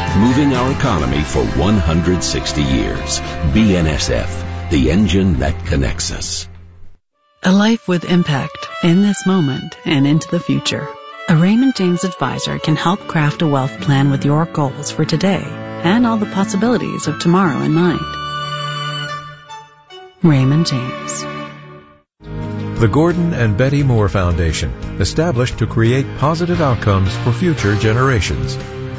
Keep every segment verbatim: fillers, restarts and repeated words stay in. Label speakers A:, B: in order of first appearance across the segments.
A: moving our economy for one hundred sixty years. B N S F, the engine that connects us.
B: A life with impact in this moment and into the future. A Raymond James advisor can help craft a wealth plan with your goals for today and all the possibilities of tomorrow in mind. Raymond James.
C: The Gordon and Betty Moore Foundation, established to create positive outcomes for future generations.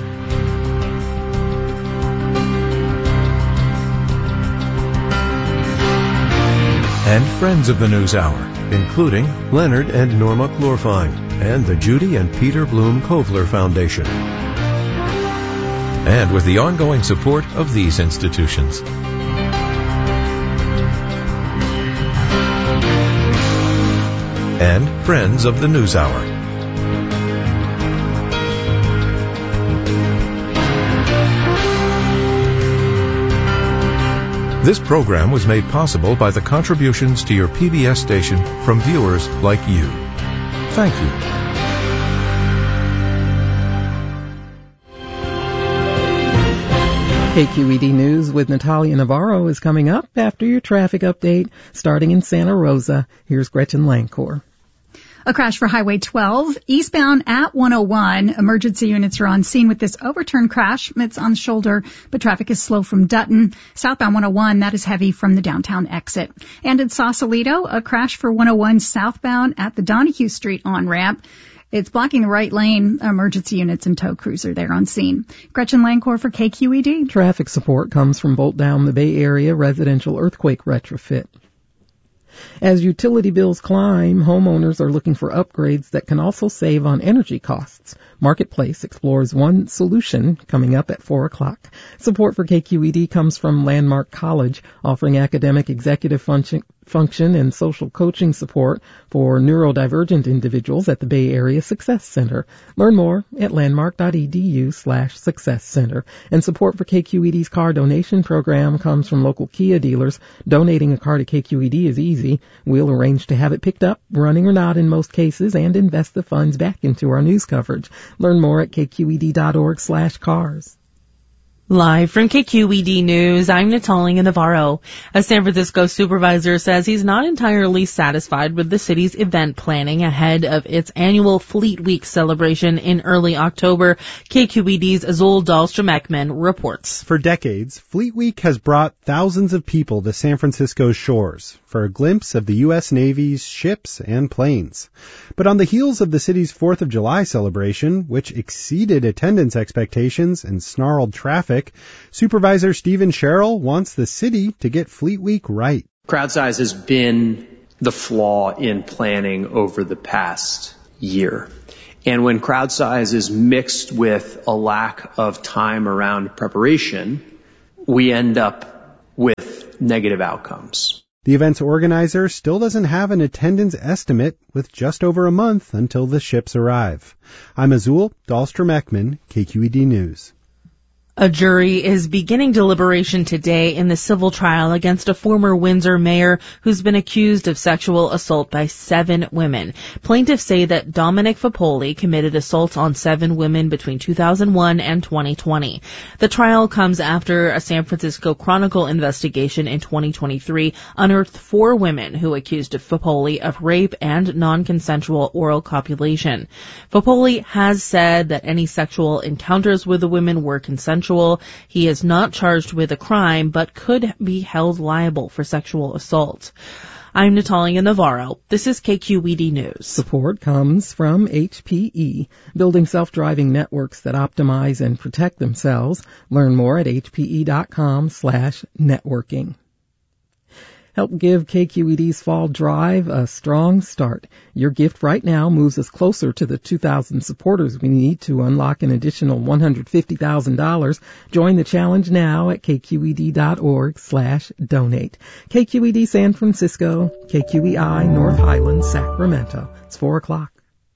C: And friends of the News Hour, including Leonard and Norma Glorfine and the Judy and Peter Bloom Kovler Foundation. And with the ongoing support of these institutions. And friends of the News Hour. This program was made possible by the contributions to your P B S station from viewers like you. Thank you.
D: K Q E D News with Natalia Navarro is coming up after your traffic update, starting in Santa Rosa. Here's Gretchen Lancourt.
E: A crash for Highway twelve, eastbound at one oh one. Emergency units are on scene with this overturned crash. It's on the shoulder, but traffic is slow from Dutton. Southbound one oh one, that is heavy from the downtown exit. And in Sausalito, a crash for one oh one southbound at the Donahue Street on-ramp. It's blocking the right lane. Emergency units and tow crews are there on scene. Gretchen Lancourt for K Q E D.
D: Traffic support comes from Bolt Down the Bay Area residential earthquake retrofit. As utility bills climb, homeowners are looking for upgrades that can also save on energy costs. Marketplace explores one solution coming up at four o'clock. Support for K Q E D comes from Landmark College, offering academic executive function, function and social coaching support for neurodivergent individuals at the Bay Area Success Center. Learn more at landmark.edu slash success center. And support for K Q E D's car donation program comes from local Kia dealers. Donating a car to K Q E D is easy. We'll arrange to have it picked up, running or not in most cases, and invest the funds back into our news coverage. Learn more at kqed.org slash cars.
F: Live from K Q E D News, I'm Natalia Navarro. A San Francisco supervisor says he's not entirely satisfied with the city's event planning ahead of its annual Fleet Week celebration in early October. K Q E D's Azul Dahlstrom-Ekman reports.
G: For decades, Fleet Week has brought thousands of people to San Francisco's shores for a glimpse of the U S Navy's ships and planes. But on the heels of the city's fourth of July celebration, which exceeded attendance expectations and snarled traffic, Supervisor Stephen Sherrill wants the city to get Fleet Week right.
H: Crowd size has been the flaw in planning over the past year. And when crowd size is mixed with a lack of time around preparation, we end up with negative outcomes.
G: The event's organizer still doesn't have an attendance estimate with just over a month until the ships arrive. I'm Azul Dahlstrom-Ekman, K Q E D News.
F: A jury is beginning deliberation today in the civil trial against a former Windsor mayor who's been accused of sexual assault by seven women. Plaintiffs say that Dominic Fapoli committed assaults on seven women between two thousand one and twenty twenty. The trial comes after a San Francisco Chronicle investigation in twenty twenty-three unearthed four women who accused Fapoli of rape and non-consensual oral copulation. Fapoli has said that any sexual encounters with the women were consensual. He is not charged with a crime, but could be held liable for sexual assault. I'm Natalia Navarro. This is K Q E D News.
D: Support comes from H P E, building self-driving networks that optimize and protect themselves. Learn more at hpe.com slash networking. Help give K Q E D's Fall Drive a strong start. Your gift right now moves us closer to the two thousand supporters we need to unlock an additional one hundred fifty thousand dollars. Join the challenge now at kqed.org slash donate. K Q E D San Francisco, K Q E I North Highlands, Sacramento. It's four o'clock.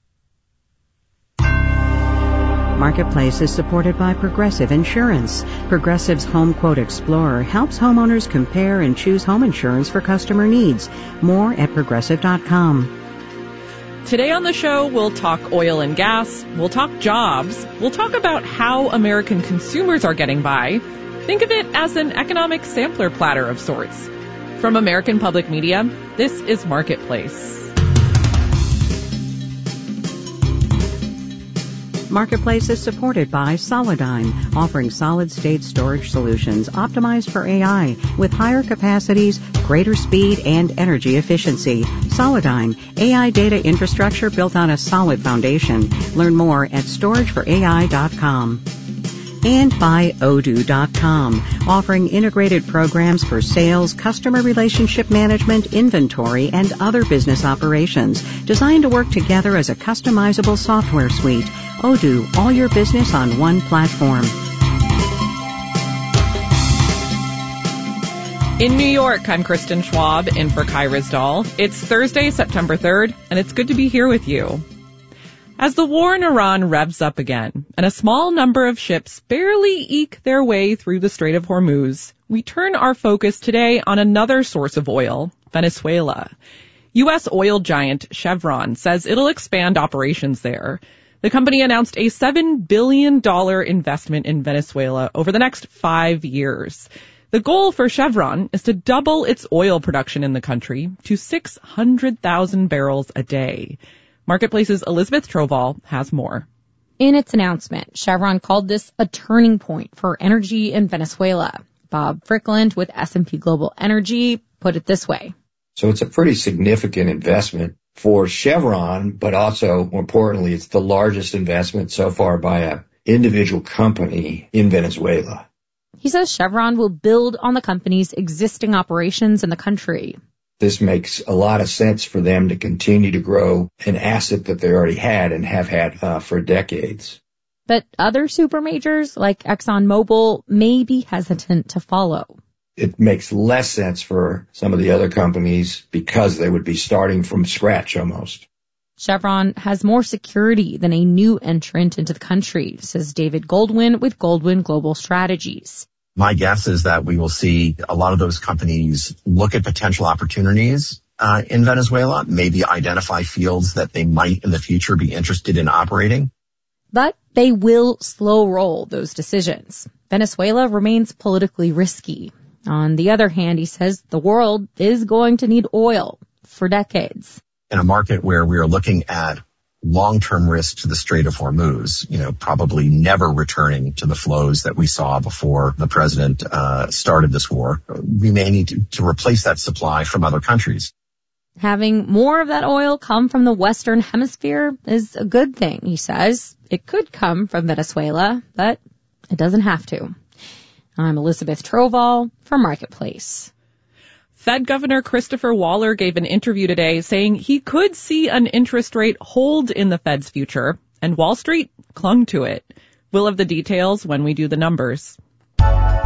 I: Marketplace is supported by Progressive Insurance. Progressive's Home Quote Explorer helps homeowners compare and choose home insurance for customer needs. More at progressive dot com.
J: Today on the show, we'll talk oil and gas, we'll talk jobs, we'll talk about how American consumers are getting by. Think of it as an economic sampler platter of sorts. From American Public Media, this is Marketplace.
I: Marketplace is supported by Solidigm, offering solid-state storage solutions optimized for A I with higher capacities, greater speed, and energy efficiency. Solidigm, A I data infrastructure built on a solid foundation. Learn more at storage for A I dot com. And by Odoo dot com, offering integrated programs for sales, customer relationship management, inventory, and other business operations, designed to work together as a customizable software suite. Odoo, all your business on one platform.
J: In New York, I'm Kristen Schwab, in for Kai Rizdal. It's Thursday, September third, and it's good to be here with you. As the war in Iran revs up again, and a small number of ships barely eke their way through the Strait of Hormuz, we turn our focus today on another source of oil, Venezuela. U S oil giant Chevron says it'll expand operations there. The company announced a seven billion dollars investment in Venezuela over the next five years. The goal for Chevron is to double its oil production in the country to six hundred thousand barrels a day. Marketplace's Elizabeth Trovall has more.
K: In its announcement, Chevron called this a turning point for energy in Venezuela. Bob Frickland with S and P Global Energy put it this way.
L: So it's a pretty significant investment for Chevron, but also, more importantly, it's the largest investment so far by an individual company in Venezuela.
K: He says Chevron will build on the company's existing operations in the country.
L: This makes a lot of sense for them to continue to grow an asset that they already had and have had uh, for decades.
K: But other super majors like ExxonMobil may be hesitant to follow.
L: It makes less sense for some of the other companies because they would be starting from scratch almost.
K: Chevron has more security than a new entrant into the country, says David Goldwyn with Goldwyn Global Strategies.
M: My guess is that we will see a lot of those companies look at potential opportunities uh, in Venezuela, maybe identify fields that they might in the future be interested in operating.
K: But they will slow roll those decisions. Venezuela remains politically risky. On the other hand, he says the world is going to need oil for decades.
M: In a market where we are looking at long-term risk to the Strait of Hormuz, you know, probably never returning to the flows that we saw before the president uh, started this war, we may need to, to replace that supply from other countries.
K: Having more of that oil come from the Western Hemisphere is a good thing, he says. It could come from Venezuela, but it doesn't have to. I'm Elizabeth Trovall for Marketplace.
J: Fed Governor Christopher Waller gave an interview today saying he could see an interest rate hold in the Fed's future, and Wall Street clung to it. We'll have the details when we do the numbers.